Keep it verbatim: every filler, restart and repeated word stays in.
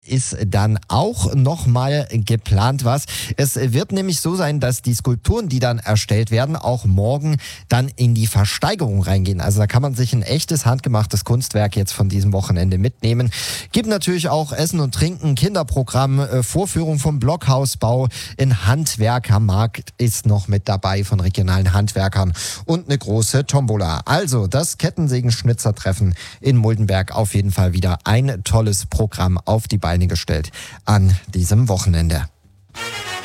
ist dann auch nochmal geplant was. Es wird nämlich so sein, dass die Skulpturen, die dann erstellt werden, auch morgen dann in die Versteigerung reingehen. Also da kann man sich ein echtes handgemachtes Kunstwerk jetzt von diesem Wochenende mitnehmen. Gibt natürlich auch Essen und Trinken, Kinderprogramm, äh, Vorführung vom Blockhausbau, ein Handwerkermarkt ist noch mit dabei von regionalen Handwerkern und eine große Tombola. Also das Kettensägen-Schnitzer-Treffen in Muldenberg auf jeden Fall wieder ein tolles Programm auf die Beine gestellt an diesem Wochenende.